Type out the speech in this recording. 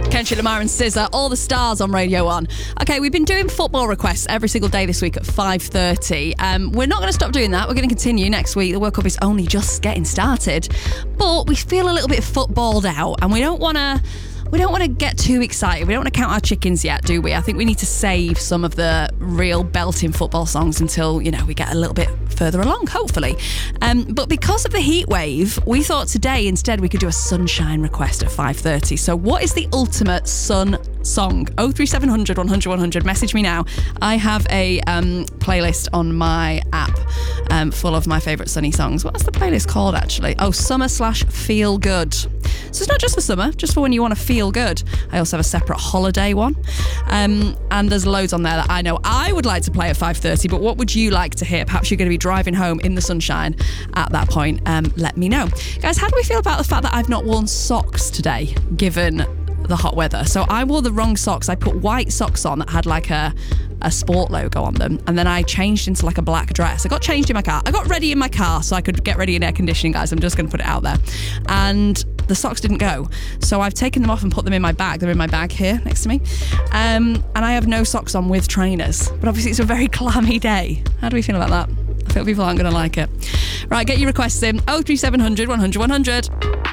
Kendrick Lamar and SZA, All the Stars on Radio 1. Okay, we've been doing football requests every single day this week at 5:30. We're not going to stop doing that. We're going to continue next week. The World Cup is only just getting started. But we feel a little bit footballed out, and we don't want to get too excited. We don't want to count our chickens yet, do we? I think we need to save some of the real belting football songs until, we get a little bit further along, hopefully. But because of the heat wave, we thought today instead we could do a sunshine request at 5:30. So what is the ultimate sun song? 03700 100 100. Message me now. I have a playlist on my app full of my favourite sunny songs. What's the playlist called, actually? Oh, Summer/Feel Good. So it's not just for summer, just for when you want to feel good. I also have a separate holiday one. And there's loads on there that I know I would like to play at 5:30, but what would you like to hear? Perhaps you're going to be driving home in the sunshine at that point. Let me know. Guys, how do we feel about the fact that I've not worn socks today, given the hot weather? So I wore the wrong socks. I put white socks on that had like a sport logo on them, and then I changed into like a black dress. I got changed in my car. I got ready in my car so I could get ready in air conditioning, guys. I'm just going to put it out there. And the socks didn't go. So I've taken them off and put them in my bag. They're in my bag here next to me. And I have no socks on with trainers. But obviously it's a very clammy day. How do we feel about that? I feel people aren't going to like it. Right, get your requests in. 03700 100 100.